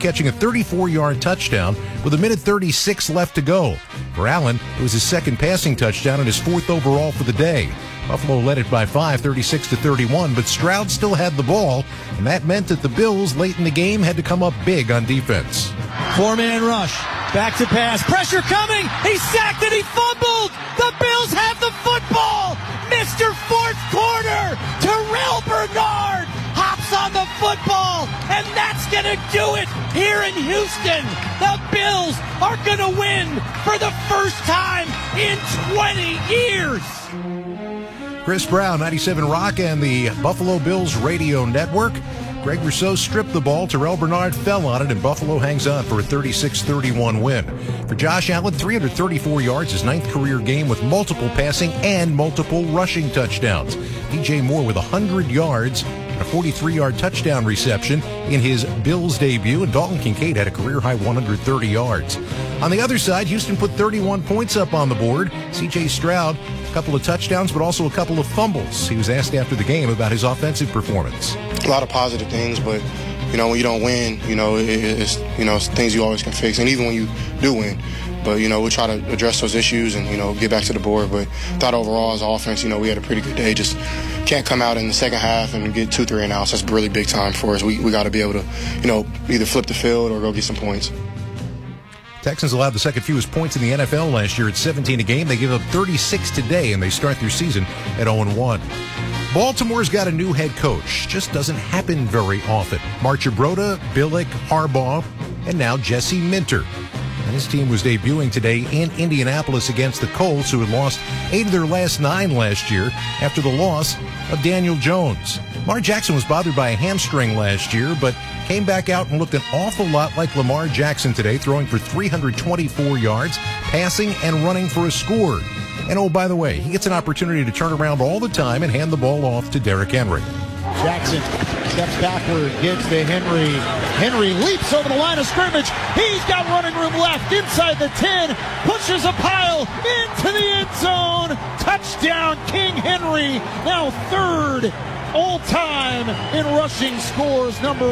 catching a 34-yard touchdown with 1:36 left to go. For Allen, it was his second passing touchdown and his fourth overall for the day. Buffalo led it by 5, 36-31, but Stroud still had the ball, and that meant that the Bills late in the game had to come up big on defense. Four-man rush. Back to pass. Pressure coming. He sacked and he fumbled. The Bills have the football. Mr. Fourth Quarter. Terrell Bernard hops on the football, and that's going to do it here in Houston. The Bills are going to win for the first time in 20 years. Chris Brown, 97 Rock, and the Buffalo Bills radio network. Greg Rousseau stripped the ball. Terrell Bernard fell on it, and Buffalo hangs on for a 36-31 win. For Josh Allen, 334 yards, his ninth career game with multiple passing and multiple rushing touchdowns. DJ Moore with 100 yards and a 43-yard touchdown reception in his Bills debut, and Dalton Kincaid had a career-high 130 yards. On the other side, Houston put 31 points up on the board. C.J. Stroud, a couple of touchdowns, but also a couple of fumbles. He was asked after the game about his offensive performance. A lot of positive things, but, when you don't win, it's things you always can fix. And even when you do win, but, we'll try to address those issues and, get back to the board. But I thought overall as an offense, we had a pretty good day. Just can't come out in the second half and get 2-3 and outs. That's really big time for us. We got to be able to, either flip the field or go get some points. Texans allowed the second fewest points in the NFL last year at 17 a game. They give up 36 today, and they start their season at 0-1. Baltimore's got a new head coach. Just doesn't happen very often. Marcia Broda, Billick, Harbaugh, and now Jesse Minter. And his team was debuting today in Indianapolis against the Colts, who had lost 8 of their last 9 last year after the loss of Daniel Jones. Lamar Jackson was bothered by a hamstring last year, but came back out and looked an awful lot like Lamar Jackson today, throwing for 324 yards, passing and running for a score. And oh, by the way, he gets an opportunity to turn around all the time and hand the ball off to Derrick Henry. Jackson steps backward, gets to Henry. Henry leaps over the line of scrimmage. He's got running room left inside the 10. Pushes a pile into the end zone. Touchdown, King Henry. Now third all-time in rushing scores, number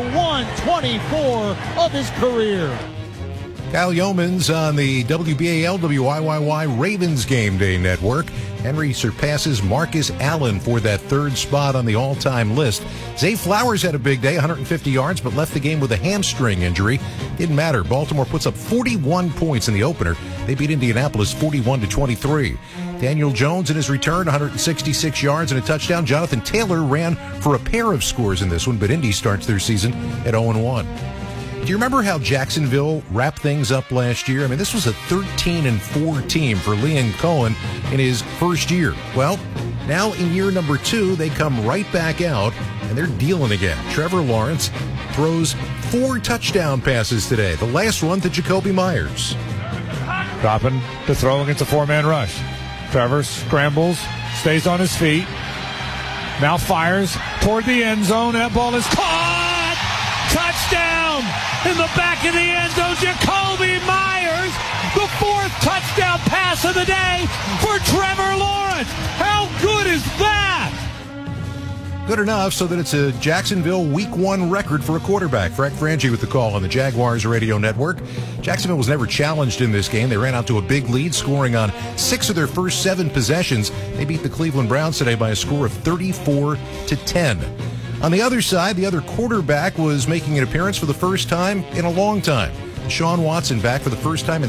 124 of his career. Kyle Yeomans on the WBAL-WYYY Ravens Game Day Network. Henry surpasses Marcus Allen for that third spot on the all-time list. Zay Flowers had a big day, 150 yards, but left the game with a hamstring injury. Didn't matter. Baltimore puts up 41 points in the opener. They beat Indianapolis 41-23. Daniel Jones in his return, 166 yards and a touchdown. Jonathan Taylor ran for a pair of scores in this one, but Indy starts their season at 0-1. Do you remember how Jacksonville wrapped things up last year? I mean, this was a 13-4 team for Liam Cohen in his first year. Well, now in year number 2, they come right back out, and they're dealing again. Trevor Lawrence throws 4 touchdown passes today, the last one to Jacoby Myers. Dropping to throw against a 4-man rush. Trevor scrambles, stays on his feet, now fires toward the end zone. That ball is caught! Touchdown! In the back of the end zone, Jacoby Myers, the 4th touchdown pass of the day for Trevor Lawrence. How good is that? Good enough so that it's a Jacksonville Week 1 record for a quarterback. Frank Frangie with the call on the Jaguars radio network. Jacksonville was never challenged in this game. They ran out to a big lead, scoring on 6 of their first 7 possessions. They beat the Cleveland Browns today by a score of 34-10. On the other side, the other quarterback was making an appearance for the first time in a long time. Sean Watson back for the first time in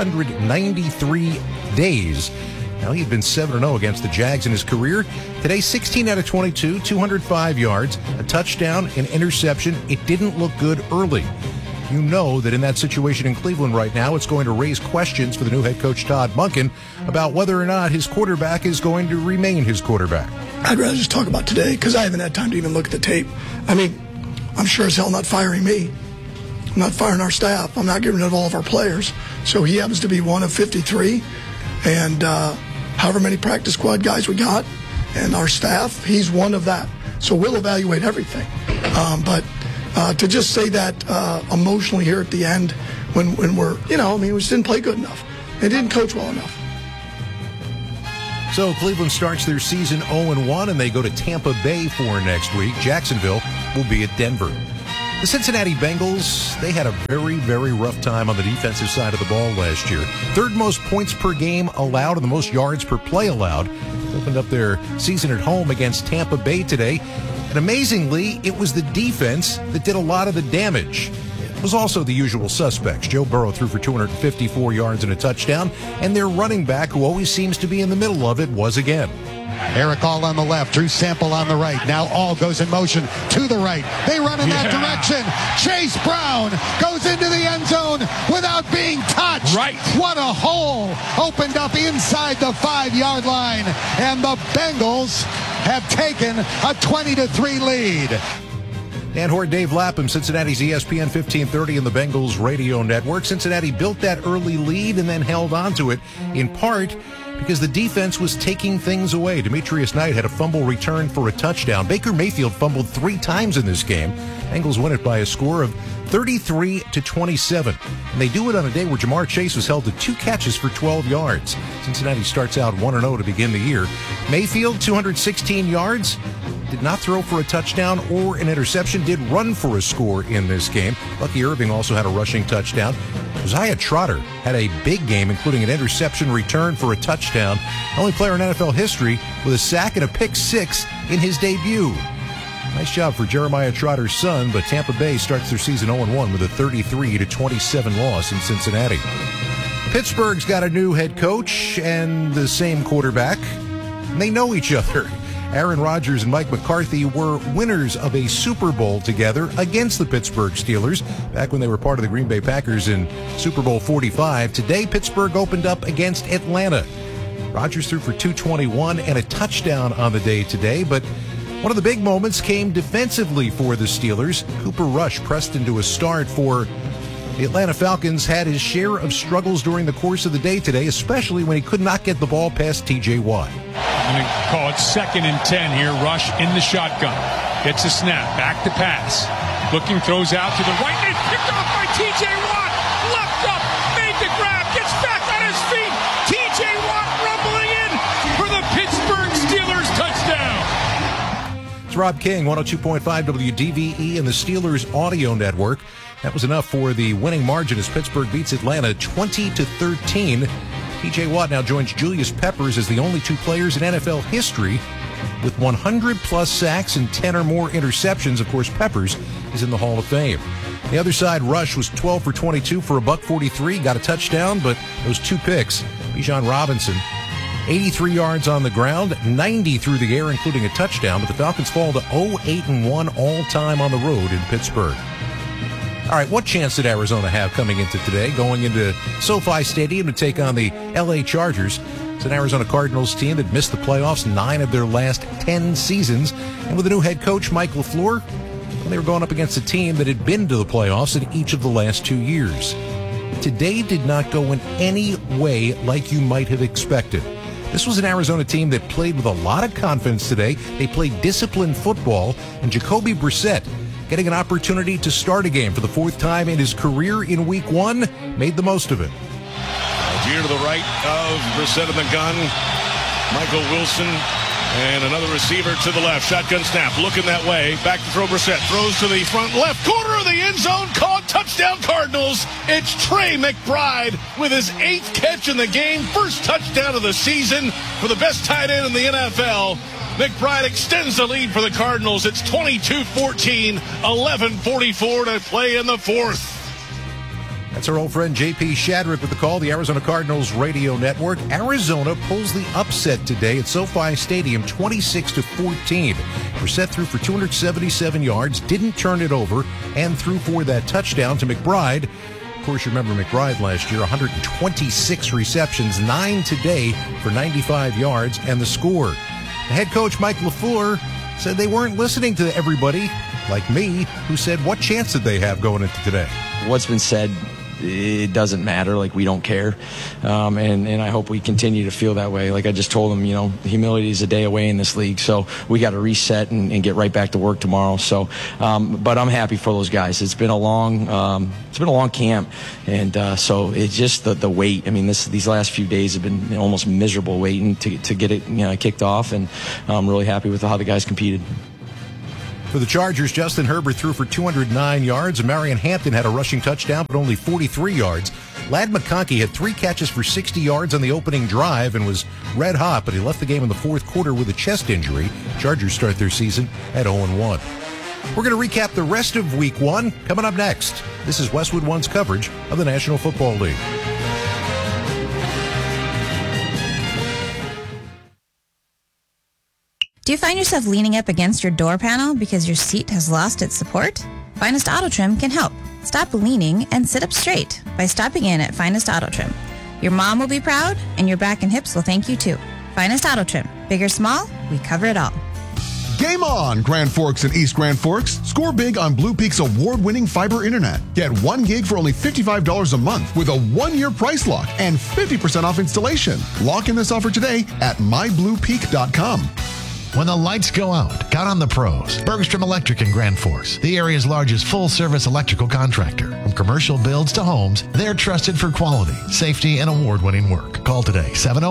693 days. Now, he had been 7-0 against the Jags in his career. Today, 16 out of 22, 205 yards, a touchdown, an interception. It didn't look good early. You know that in that situation in Cleveland right now, it's going to raise questions for the new head coach, Todd Monken, about whether or not his quarterback is going to remain his quarterback. I'd rather just talk about today because I haven't had time to even look at the tape. I mean, I'm sure as hell not firing me. I'm not firing our staff. I'm not getting rid of all of our players. So he happens to be one of 53. And however many practice squad guys we got and our staff, he's one of that. So we'll evaluate everything. But to just say that emotionally here at the end when we're, we just didn't play good enough. They didn't coach well enough. So Cleveland starts their season 0-1, and they go to Tampa Bay for next week. Jacksonville will be at Denver. The Cincinnati Bengals, they had a very, very rough time on the defensive side of the ball last year. Third most points per game allowed and the most yards per play allowed. Opened up their season at home against Tampa Bay today. And amazingly, it was the defense that did a lot of the damage. It was also the usual suspects. Joe Burrow threw for 254 yards and a touchdown. And their running back, who always seems to be in the middle of it, was again. Eric All on the left, Drew Sample on the right. Now All goes in motion to the right. They run in that direction. Chase Brown goes into the end zone without being touched. Right. What a hole opened up inside the 5-yard line. And the Bengals have taken a 20-3 lead. Dan Hoard, Dave Lapham, Cincinnati's ESPN 1530 and the Bengals radio network. Cincinnati built that early lead and then held on to it, in part because the defense was taking things away. Demetrius Knight had a fumble return for a touchdown. Baker Mayfield fumbled 3 times in this game. Bengals win it by a score of 33-27. And they do it on a day where Jamar Chase was held to 2 catches for 12 yards. Cincinnati starts out 1-0 to begin the year. Mayfield, 216 yards. Did not throw for a touchdown or an interception. Did run for a score in this game. Bucky Irving also had a rushing touchdown. Josiah Trotter had a big game, including an interception return for a touchdown. The only player in NFL history with a sack and a pick 6 in his debut. Nice job for Jeremiah Trotter's son, but Tampa Bay starts their season 0-1 with a 33-27 loss in Cincinnati. Pittsburgh's got a new head coach and the same quarterback. And they know each other. Aaron Rodgers and Mike McCarthy were winners of a Super Bowl together against the Pittsburgh Steelers back when they were part of the Green Bay Packers in Super Bowl 45. Today, Pittsburgh opened up against Atlanta. Rodgers threw for 221 and a touchdown on the day today, but one of the big moments came defensively for the Steelers. Cooper Rush pressed into a start for the Atlanta Falcons, had his share of struggles during the course of the day today, especially when he could not get the ball past T.J. Watt. I'm going to call it 2nd and 10 here. Rush in the shotgun. Gets a snap. Back to pass. Looking, throws out to the right. And it's picked off by T.J. Watt. Left up. Made the grab. Gets back on his feet. T.J. Watt rumbling in for the Pittsburgh Steelers touchdown. It's Rob King, 102.5 WDVE and the Steelers audio network. That was enough for the winning margin as Pittsburgh beats Atlanta 20-13. T.J. Watt now joins Julius Peppers as the only 2 players in NFL history with 100-plus sacks and 10 or more interceptions. Of course, Peppers is in the Hall of Fame. The other side, Rush was 12 for 22 for $143, got a touchdown, but those 2 picks. Bijan Robinson, 83 yards on the ground, 90 through the air, including a touchdown, but the Falcons fall to 0-8-1 all-time on the road in Pittsburgh. All right, what chance did Arizona have coming into today, going into SoFi Stadium to take on the L.A. Chargers? It's an Arizona Cardinals team that missed the playoffs 9 of their last 10 seasons. And with a new head coach, Mike LaFleur, they were going up against a team that had been to the playoffs in each of the last 2 years. Today did not go in any way like you might have expected. This was an Arizona team that played with a lot of confidence today. They played disciplined football, and Jacoby Brissett, getting an opportunity to start a game for the 4th time in his career in Week 1, made the most of it. Algier to the right of Brissett in the gun. Michael Wilson and another receiver to the left. Shotgun snap, looking that way. Back to throw Brissett. Throws to the front left corner of the end zone. Caught, touchdown Cardinals. It's Trey McBride with his 8th catch in the game. First touchdown of the season for the best tight end in the NFL. McBride extends the lead for the Cardinals. It's 22-14, 11:44 to play in the 4th. That's our old friend J.P. Shadrick with the call, the Arizona Cardinals radio network. Arizona pulls the upset today at SoFi Stadium, 26-14. Brissett threw for 277 yards, didn't turn it over, and threw for that touchdown to McBride. Of course, you remember McBride last year, 126 receptions, 9 today for 95 yards, and the score. The head coach, Mike LaFleur, said they weren't listening to everybody, like me, who said, what chance did they have going into today? What's been said, it doesn't matter. Like, we don't care. And I hope we continue to feel that way. Like I just told them, humility is a day away in this league. So we got to reset and get right back to work tomorrow. So, but I'm happy for those guys. It's been a long camp. And so it's just the wait. I mean, these last few days have been almost miserable waiting to get it kicked off. And I'm really happy with how the guys competed. For the Chargers, Justin Herbert threw for 209 yards. Marion Hampton had a rushing touchdown, but only 43 yards. Ladd McConkey had 3 catches for 60 yards on the opening drive and was red hot, but he left the game in the fourth quarter with a chest injury. Chargers start their season at 0-1. We're going to recap the rest of Week 1 coming up next. This is Westwood One's coverage of the National Football League. Do you find yourself leaning up against your door panel because your seat has lost its support? Finest Auto Trim can help. Stop leaning and sit up straight by stopping in at Finest Auto Trim. Your mom will be proud, and your back and hips will thank you too. Finest Auto Trim. Big or small, we cover it all. Game on, Grand Forks and East Grand Forks. Score big on Blue Peak's award-winning fiber internet. Get 1 gig for only $55 a month with a 1-year price lock and 50% off installation. Lock in this offer today at mybluepeak.com. When the lights go out, count on the pros. Bergstrom Electric in Grand Forks, the area's largest full-service electrical contractor. From commercial builds to homes, they're trusted for quality, safety, and award-winning work. Call today,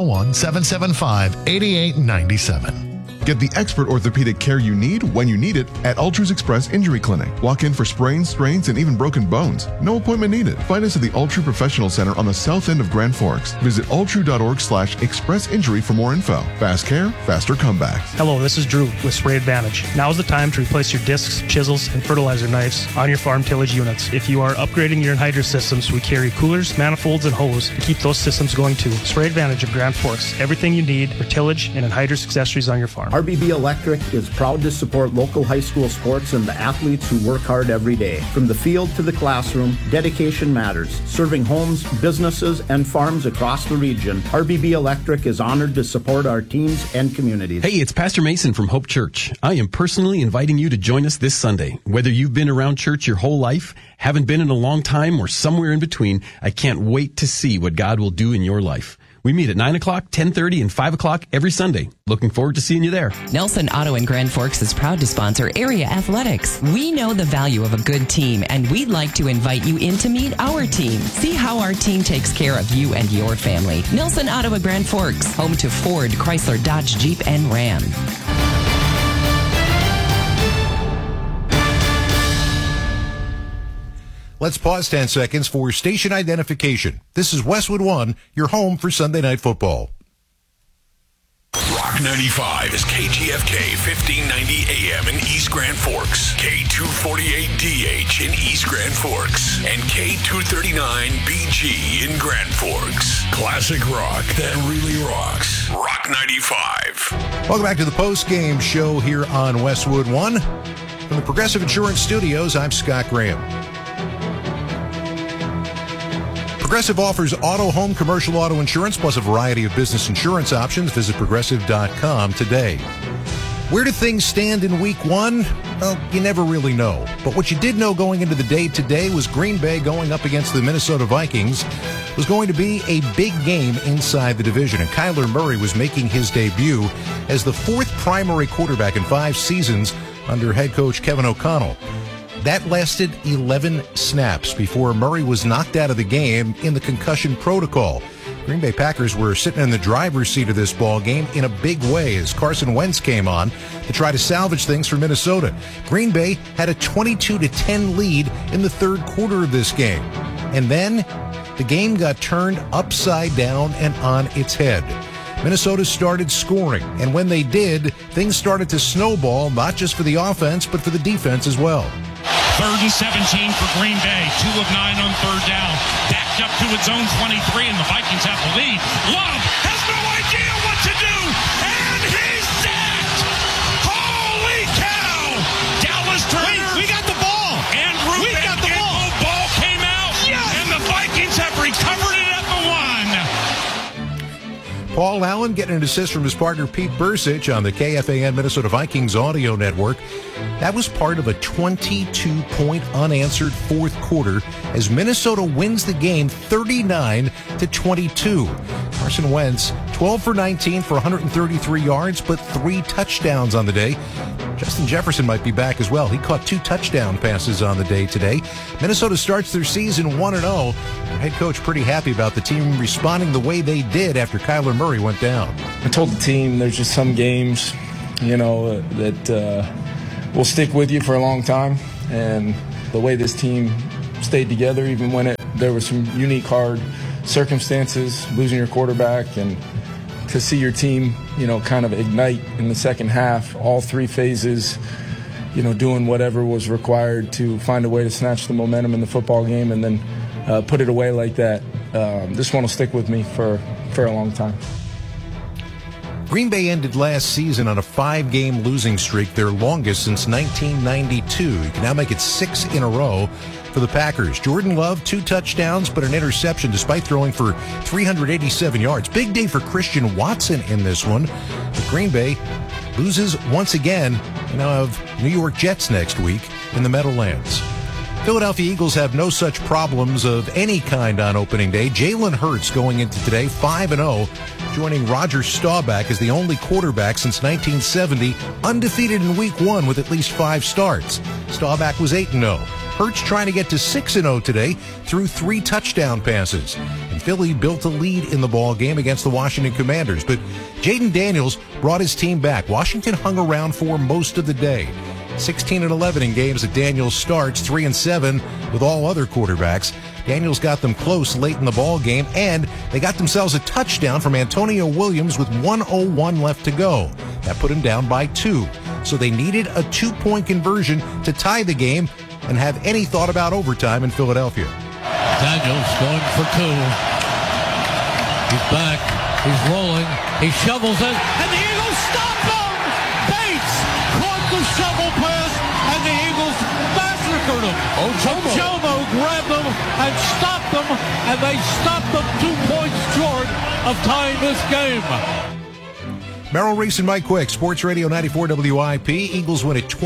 701-775-8897. Get the expert orthopedic care you need when you need it at Ultra's Express Injury Clinic. Walk in for sprains, strains, and even broken bones. No appointment needed. Find us at the Ultra Professional Center on the south end of Grand Forks. Visit ultra.org/express injury for more info. Fast care, faster comebacks. Hello, this is Drew with Spray Advantage. Now is the time to replace your discs, chisels, and fertilizer knives on your farm tillage units. If you are upgrading your anhydrous systems, we carry coolers, manifolds, and hose to keep those systems going too. Spray Advantage of Grand Forks. Everything you need for tillage and anhydrous accessories on your farm. RBB Electric is proud to support local high school sports and the athletes who work hard every day. From the field to the classroom, dedication matters. Serving homes, businesses, and farms across the region, RBB Electric is honored to support our teams and communities. Hey, it's Pastor Mason from Hope Church. I am personally inviting you to join us this Sunday. Whether you've been around church your whole life, haven't been in a long time, or somewhere in between, I can't wait to see what God will do in your life. We meet at 9 o'clock, 10:30, and 5 o'clock every Sunday. Looking forward to seeing you there. Nelson Auto in Grand Forks is proud to sponsor area athletics. We know the value of a good team, and we'd like to invite you in to meet our team. See how our team takes care of you and your family. Nelson Auto in Grand Forks, home to Ford, Chrysler, Dodge, Jeep, and Ram. Let's pause 10 seconds for station identification. This is Westwood One, your home for Sunday Night Football. Rock 95 is KGFK 1590 AM in East Grand Forks, K248DH in East Grand Forks, and K239BG in Grand Forks. Classic rock that really rocks. Rock 95. Welcome back to the post-game show here on Westwood One. From the Progressive Insurance Studios, I'm Scott Graham. Progressive offers auto, home, commercial auto insurance, plus a variety of business insurance options. Visit Progressive.com today. Where do things stand in Week 1? Well, you never really know. But what you did know going into the day today was Green Bay going up against the Minnesota Vikings was going to be a big game inside the division. And Kyler Murray was making his debut as the 4th primary quarterback in 5 seasons under head coach Kevin O'Connell. That lasted 11 snaps before Murray was knocked out of the game in the concussion protocol. Green Bay Packers were sitting in the driver's seat of this ball game in a big way as Carson Wentz came on to try to salvage things for Minnesota. Green Bay had a 22-10 lead in the 3rd quarter of this game. And then the game got turned upside down and on its head. Minnesota started scoring, and when they did, things started to snowball, not just for the offense, but for the defense as well. 3rd and 17 for Green Bay. 2 of 9 on 3rd down. Backed up to its own 23, and the Vikings have the lead. Love has no idea what to do, and he's sacked! Holy cow! Dallas Turner. We got the ball. Andrew We got the ball came out, yes! And the Vikings have recovered it at the 1. Paul Allen getting an assist from his partner Pete Bursich on the KFAN Minnesota Vikings audio network. That was part of a 22-point unanswered 4th quarter as Minnesota wins the game 39-22. Carson Wentz, 12 for 19 for 133 yards, but 3 touchdowns on the day. Justin Jefferson might be back as well. He caught 2 touchdown passes on the day today. Minnesota starts their season 1-0. Their head coach pretty happy about the team responding the way they did after Kyler Murray went down. I told the team there's just some games, that will stick with you for a long time. And the way this team stayed together, even when there were some unique, hard circumstances, losing your quarterback, and to see your team, kind of ignite in the second half, all three phases, doing whatever was required to find a way to snatch the momentum in the football game and then put it away like that. This one will stick with me for a long time. Green Bay ended last season on a 5-game losing streak, their longest since 1992. You can now make it 6 in a row for the Packers. Jordan Love, 2 touchdowns, but an interception despite throwing for 387 yards. Big day for Christian Watson in this one. But Green Bay loses once again. They now have New York Jets next week in the Meadowlands. Philadelphia Eagles have no such problems of any kind on opening day. Jalen Hurts going into today 5-0, joining Roger Staubach as the only quarterback since 1970 undefeated in Week 1 with at least 5 starts. Staubach was 8-0. Hurts trying to get to 6-0 today through 3 touchdown passes. And Philly built a lead in the ball game against the Washington Commanders. But Jaden Daniels brought his team back. Washington hung around for most of the day. 16-11 in games that Daniels starts, 3-7 with all other quarterbacks. Daniels got them close late in the ball game, and they got themselves a touchdown from Antonio Williams with 1:01 left to go. That put him down by 2. So they needed a 2-point conversion to tie the game and have any thought about overtime in Philadelphia. Daniels going for 2. He's back. He's rolling. He shovels it, and the Eagles stop him! Bates caught the shovel pass, and the Eagles massacred him. Ochomo grabbed them and stopped them, and they stopped them 2 points short of tying this game. Merrill Reese and Mike Quick, Sports Radio 94 WIP. Eagles win it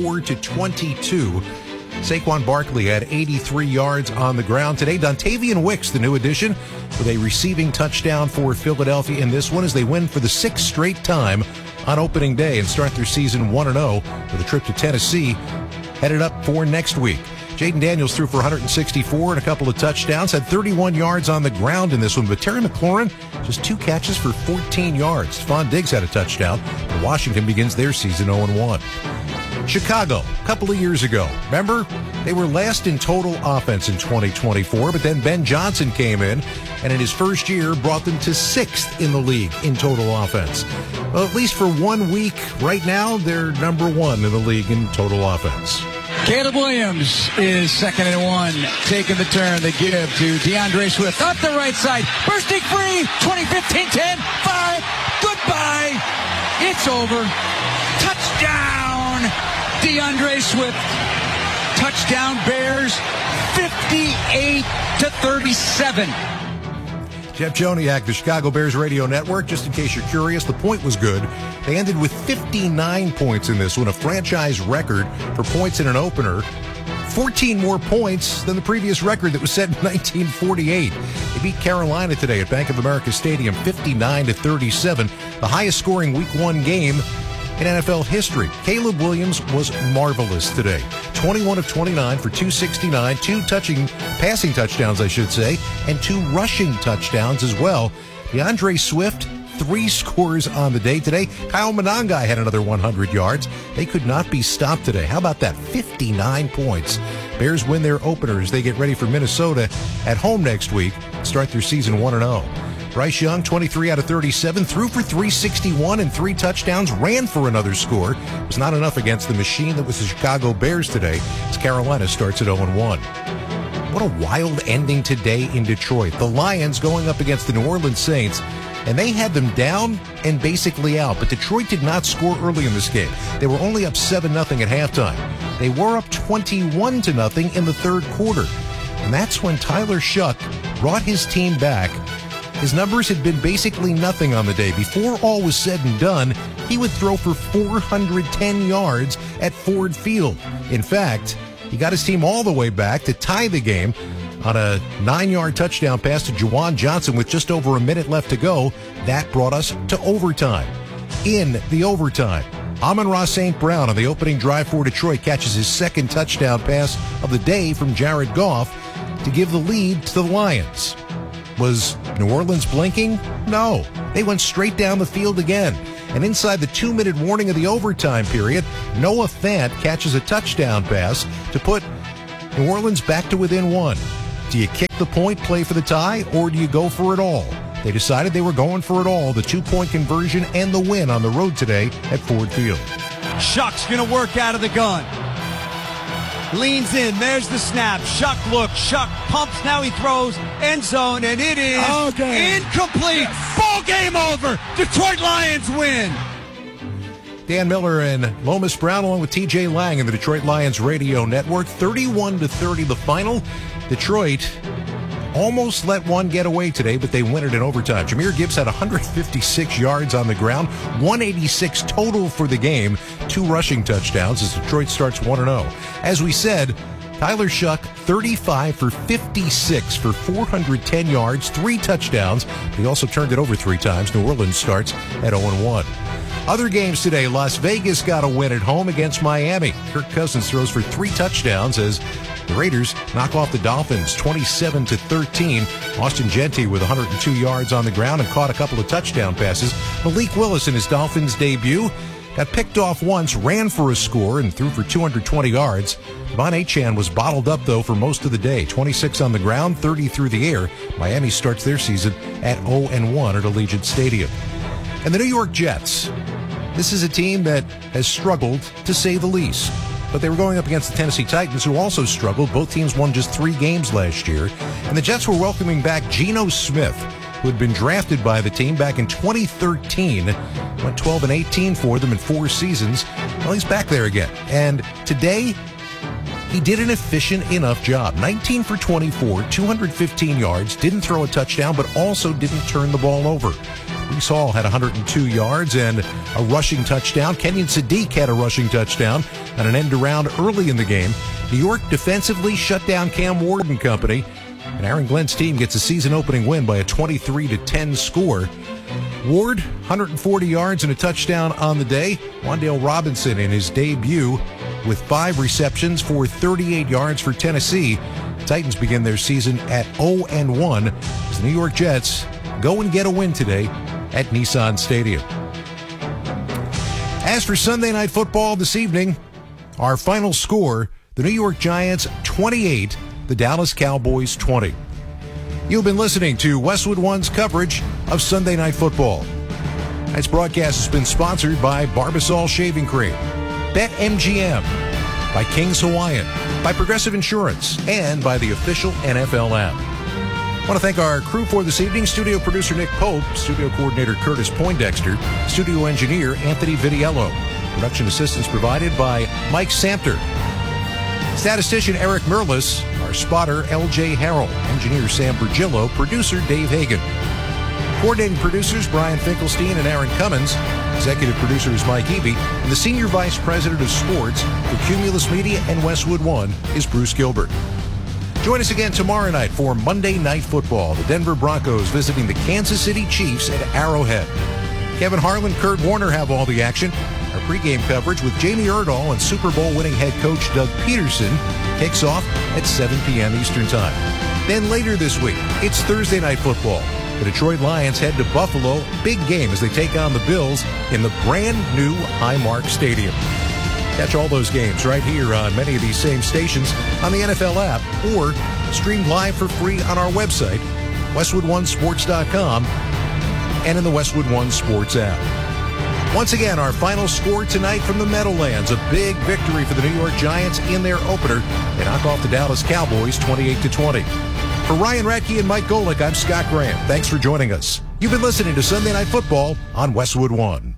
24-22. Saquon Barkley had 83 yards on the ground today. Dontavian Wicks, the new addition, with a receiving touchdown for Philadelphia in this one as they win for the 6th straight time on opening day and start their season 1-0 with a trip to Tennessee headed up for next week. Jaden Daniels threw for 164 and a couple of touchdowns, had 31 yards on the ground in this one, but Terry McLaurin, just 2 catches for 14 yards. Stephon Diggs had a touchdown, and Washington begins their season 0-1. Chicago, a couple of years ago. Remember, they were last in total offense in 2024, but then Ben Johnson came in, and in his first year brought them to 6th in the league in total offense. Well, at least for 1 week, right now, they're number 1 in the league in total offense. Caleb Williams is 2nd and 1, taking the turn. They give to DeAndre Swift up the right side, bursting free, 20-15-10, 5, goodbye, it's over, touchdown, DeAndre Swift, touchdown Bears, 58-37. Jeff Joniak, the Chicago Bears Radio Network. Just in case you're curious, the point was good. They ended with 59 points in this one, a franchise record for points in an opener. 14 more points than the previous record that was set in 1948. They beat Carolina today at Bank of America Stadium 59-37, the highest scoring Week 1 game in NFL history. Caleb Williams was marvelous today. 21 of 29 for 269, 2 passing touchdowns, I should say, and 2 rushing touchdowns as well. DeAndre Swift, 3 scores on the day today. Kyle Monangai had another 100 yards. They could not be stopped today. How about that? 59 points. Bears win their openers. They get ready for Minnesota at home next week, start their season 1-0. Bryce Young, 23 out of 37, threw for 361 and 3 touchdowns, ran for another score. It was not enough against the machine that was the Chicago Bears today as Carolina starts at 0-1. What a wild ending today in Detroit. The Lions going up against the New Orleans Saints, and they had them down and basically out. But Detroit did not score early in this game. They were only up 7-0 at halftime. They were up 21-0 in the third quarter. And that's when Tyler Shuck brought his team back. His numbers had been basically nothing on the day. Before all was said and done, he would throw for 410 yards at Ford Field. In fact, he got his team all the way back to tie the game on a 9-yard touchdown pass to Juwan Johnson with just over a minute left to go. That brought us to overtime. In the overtime, Amon-Ra St. Brown on the opening drive for Detroit catches his 2nd touchdown pass of the day from Jared Goff to give the lead to the Lions. Was New Orleans blinking? No. They went straight down the field again. And inside the 2-minute warning of the overtime period, Noah Fant catches a touchdown pass to put New Orleans back to within 1. Do you kick the point, play for the tie, or do you go for it all? They decided they were going for it all, the 2-point conversion and the win on the road today at Ford Field. Shuck's going to work out of the gun. Leans in. There's the snap. Shuck looks. Shuck pumps. Now he throws. End zone. And it is incomplete. Yes. Ball game over. Detroit Lions win. Dan Miller and Lomas Brown along with TJ Lang in the Detroit Lions radio network. 31-30 the final. Detroit almost let one get away today, but they win it in overtime. Jahmyr Gibbs had 156 yards on the ground, 186 total for the game, 2 rushing touchdowns as Detroit starts 1-0. As we said, Tyler Shuck, 35 for 56 for 410 yards, 3 touchdowns. He also turned it over 3 times. New Orleans starts at 0-1. Other games today, Las Vegas got a win at home against Miami. Kirk Cousins throws for 3 touchdowns as the Raiders knock off the Dolphins 27-13. Austin Gentry with 102 yards on the ground and caught a couple of touchdown passes. Malik Willis in his Dolphins debut got picked off once, ran for a score, and threw for 220 yards. Devon Achane was bottled up, though, for most of the day. 26 on the ground, 30 through the air. Miami starts their season at 0-1 at Allegiant Stadium. And the New York Jets. This is a team that has struggled, to say the least. But they were going up against the Tennessee Titans, who also struggled. Both teams won just 3 games last year. And the Jets were welcoming back Geno Smith, who had been drafted by the team back in 2013. Went 12-18 for them in 4 seasons. Well, he's back there again. And today, he did an efficient enough job. 19 for 24, 215 yards, didn't throw a touchdown, but also didn't turn the ball over. Breece Hall had 102 yards and a rushing touchdown. Kenyon Sadiq had a rushing touchdown and an end around early in the game. New York defensively shut down Cam Ward and company, and Aaron Glenn's team gets a season-opening win by a 23-10 score. Ward, 140 yards and a touchdown on the day. Wan'Dale Robinson in his debut with 5 receptions for 38 yards for Tennessee. The Titans begin their season at 0-1 as the New York Jets go and get a win today at Nissan Stadium. As for Sunday Night Football this evening, our final score, the New York Giants 28, the Dallas Cowboys 20. You've been listening to Westwood One's coverage of Sunday Night Football. Tonight's broadcast has been sponsored by Barbasol Shaving Cream, BetMGM, by King's Hawaiian, by Progressive Insurance, and by the official NFL app. I want to thank our crew for this evening. Studio producer Nick Pope, studio coordinator Curtis Poindexter, studio engineer Anthony Vitiello. Production assistance provided by Mike Samter. Statistician Eric Merlis, our spotter L.J. Harrell, engineer Sam Bergillo, producer Dave Hagan. Coordinating producers Brian Finkelstein and Aaron Cummins. Executive producer is Mike Eby. And the senior vice president of sports for Cumulus Media and Westwood One is Bruce Gilbert. Join us again tomorrow night for Monday Night Football. The Denver Broncos visiting the Kansas City Chiefs at Arrowhead. Kevin Harlan, Kurt Warner have all the action. Our pregame coverage with Jamie Erdahl and Super Bowl winning head coach Doug Peterson kicks off at 7 p.m. Eastern Time. Then later this week, it's Thursday Night Football. The Detroit Lions head to Buffalo. Big game as they take on the Bills in the brand new Highmark Stadium. Catch all those games right here on many of these same stations on the NFL app or streamed live for free on our website, WestwoodOneSports.com, and in the Westwood One Sports app. Once again, our final score tonight from the Meadowlands, a big victory for the New York Giants in their opener. They knock off the Dallas Cowboys 28-20. For Ryan Radke and Mike Golick, I'm Scott Graham. Thanks for joining us. You've been listening to Sunday Night Football on Westwood One.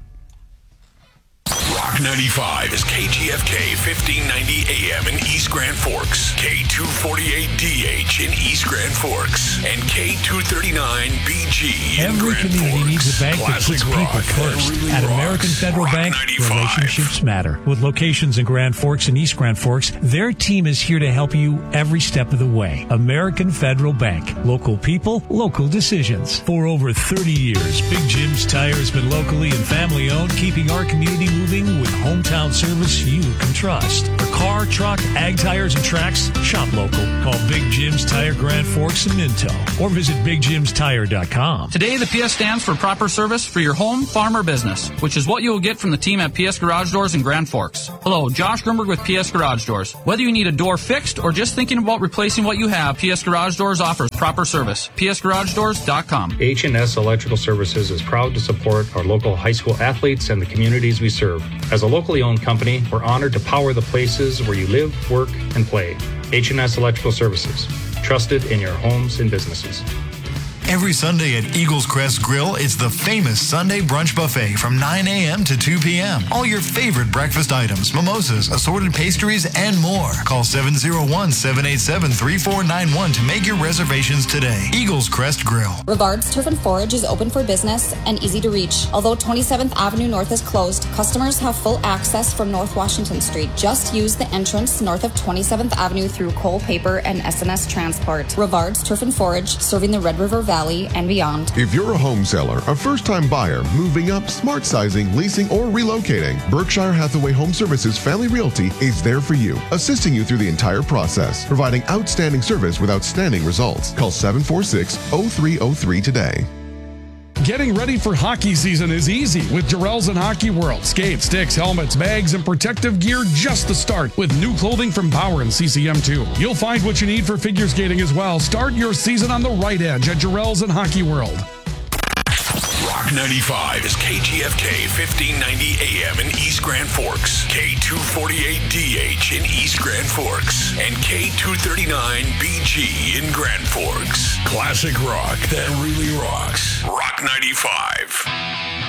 Rock 95 is KGFK 1590 AM in East Grand Forks, K248DH in East Grand Forks, and K239BG in Every Grand community Forks. needs a bank that puts people first. At American Federal Bank, relationships matter. With locations in Grand Forks and East Grand Forks, their team is here to help you every step of the way. American Federal Bank. Local people, local decisions. For over 30 years, Big Jim's Tire has been locally and family owned, keeping our community moving with hometown service you can trust. For car, truck, ag tires, and tracks, shop local. Call Big Jim's Tire Grand Forks and Minto or visit BigJimsTire.com. Today, the PS stands for proper service for your home, farm, or business, which is what you will get from the team at PS Garage Doors in Grand Forks. Hello, Josh Grimberg with PS Garage Doors. Whether you need a door fixed or just thinking about replacing what you have, PS Garage Doors offers proper service. PSGarageDoors.com. H&S Electrical Services is proud to support our local high school athletes and the communities we serve. As a locally owned company, we're honored to power the places where you live, work, and play. H&S Electrical Services, trusted in your homes and businesses. Every Sunday at Eagles Crest Grill, it's the famous Sunday brunch buffet from 9 a.m. to 2 p.m. All your favorite breakfast items, mimosas, assorted pastries, and more. Call 701-787-3491 to make your reservations today. Eagles Crest Grill. Rivard's Turf and Forage is open for business and easy to reach. Although 27th Avenue North is closed, customers have full access from North Washington Street. Just use the entrance north of 27th Avenue through Cole Paper and SNS Transport. Rivard's Turf and Forage, serving the Red River Valley and beyond. If you're a home seller, a first-time buyer, moving up, smart sizing, leasing, or relocating, Berkshire Hathaway Home Services Family Realty is there for you, assisting you through the entire process, providing outstanding service with outstanding results. Call 746-0303 today. Getting ready for hockey season is easy with Jarrell's and Hockey World. Skates, sticks, helmets, bags, and protective gear just the start with new clothing from Bauer and CCM2. You'll find what you need for figure skating as well. Start your season on the right edge at Jarrell's and Hockey World. Rock 95 is KGFK 1590 AM in East Grand Forks, K248DH in East Grand Forks, and K239BG in Grand Forks. Classic rock that really rocks. Rock 95.